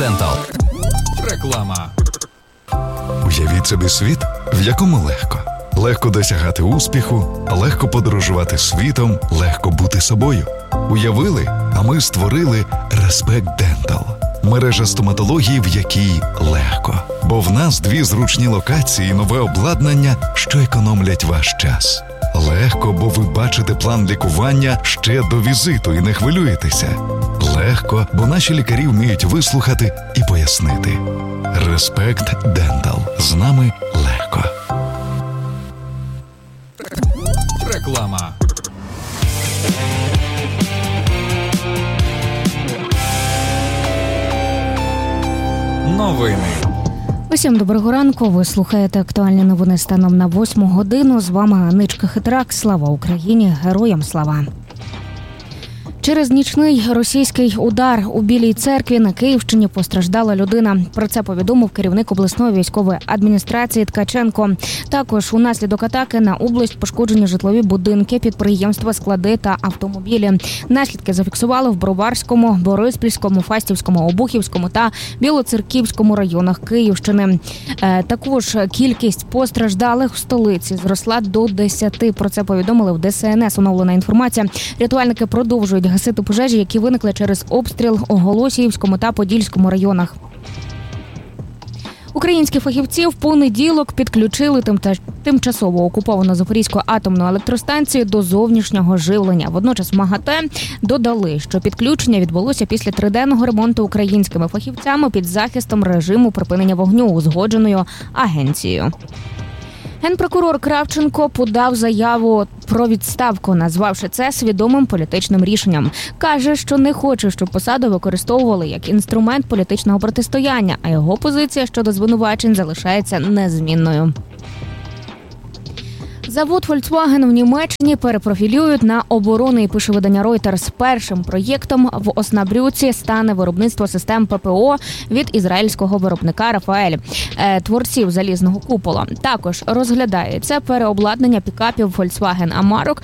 Dental. Реклама. Уявіть собі світ, в якому легко. Легко досягати успіху, легко подорожувати світом, легко бути собою. Уявили, а ми створили Respect Dental. Мережа стоматології, в якій легко. Бо в нас 2 зручні локації і нове обладнання, що економлять ваш час. Легко, бо ви бачите план лікування ще до візиту і не хвилюєтеся. Легко, бо наші лікарі вміють вислухати і пояснити. Respect Dental. З нами легко. Реклама. Новини. Усім доброго ранку. Ви слухаєте актуальні новини станом на 8 годину. З вами Аничка Хитрак. Слава Україні! Героям слава! Через нічний російський удар у Білій церкві на Київщині постраждала людина. Про це повідомив керівник обласної військової адміністрації Ткаченко. Також унаслідок атаки на область пошкоджені житлові будинки, підприємства, склади та автомобілі. Наслідки зафіксували в Броварському, Бориспільському, Фастівському, Обухівському та Білоцерківському районах Київщини. Також кількість постраждалих в столиці зросла до 10. Про це повідомили в ДСНС. Оновлена інформація. Рятувальники продовжують гасити пожежі, які виникли через обстріл у Голосіївському та Подільському районах. Українські фахівці в понеділок підключили тимчасово окуповану Запорізьку атомну електростанцію до зовнішнього живлення. Водночас в МАГАТЕ додали, що підключення відбулося після 3-денного ремонту українськими фахівцями під захистом режиму припинення вогню, узгодженою агенцією. Генпрокурор Кравченко подав заяву про відставку, назвавши це свідомим політичним рішенням. Каже, що не хоче, щоб посаду використовували як інструмент політичного протистояння, а його позиція щодо звинувачень залишається незмінною. Завод Volkswagen в Німеччині перепрофілюють на оборонний, пише видання Reuters. Першим проєктом в Оснабрюці стане виробництво систем ППО від ізраїльського виробника Рафаель, творців залізного купола. Також розглядається переобладнання пікапів Volkswagen Amarok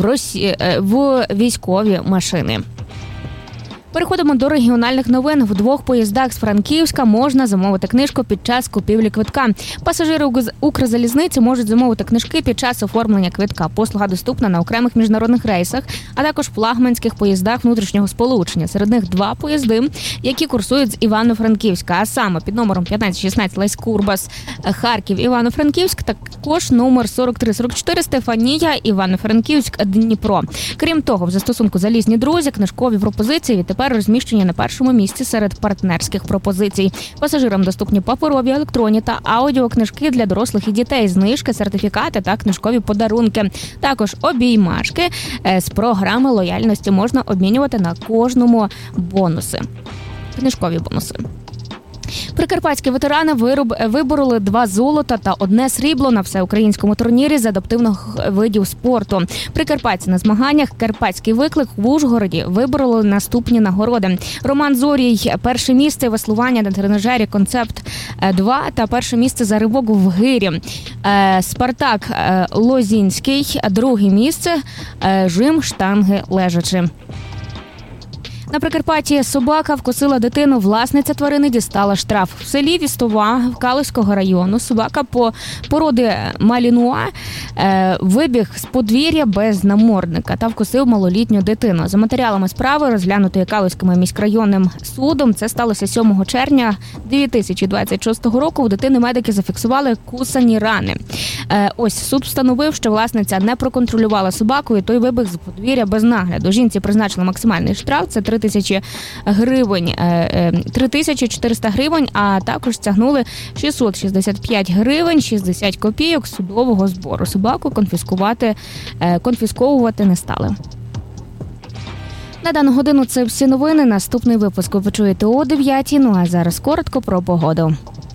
в військові машини. Переходимо до регіональних новин. В 2 поїздах з Франківська можна замовити книжку під час купівлі квитка. Пасажири Укрзалізниці можуть замовити книжки під час оформлення квитка. Послуга доступна на окремих міжнародних рейсах, а також флагманських поїздах внутрішнього сполучення. Серед них 2 поїзди, які курсують з Івано-Франківська, а саме під номером 1516 Леськ-Курбас, Харків, Івано-Франківськ, також номер 4344 Стефанія, Івано-Франківськ, Дніпро. Крім того, в застосунку «Залізні друзі» книжкові пропозиції відтепер розміщені на першому місці серед партнерських пропозицій. Пасажирам доступні паперові, електронні та аудіокнижки для дорослих і дітей, знижки, сертифікати та книжкові подарунки. Також обіймашки з програми лояльності можна обмінювати на кожному бонуси. Книжкові бонуси. Прикарпатські ветерани вибороли 2 золота та 1 срібло на всеукраїнському турнірі з адаптивних видів спорту. Прикарпатці на змаганнях «Карпатський виклик» в Ужгороді вибороли наступні нагороди. Роман Зорій – 1 місце, веслування на тренажері «Концепт-2» та 1 місце за ривок в гирі. Спартак Лозінський – 2 місце, жим штанги лежачи. На Прикарпатті собака вкусила дитину. Власниця тварини дістала штраф. В селі Вістова Калузького району собака по породи малінуа вибіг з подвір'я без намордника та вкусив малолітню дитину. За матеріалами справи, розглянутої Калузьким міськрайонним судом, це сталося 7 червня 2026 року. У дитини медики зафіксували кусані рани. Ось суд встановив, що власниця не проконтролювала собаку, і той вибіг з подвір'я без нагляду. Жінці призначили максимальний штраф – це 3400 гривень, а також стягнули 665 гривень 60 копійок судового збору. Собаку конфісковувати не стали. На дану годину це всі новини. Наступний випуск ви почуєте о 9:00. Ну а зараз коротко про погоду.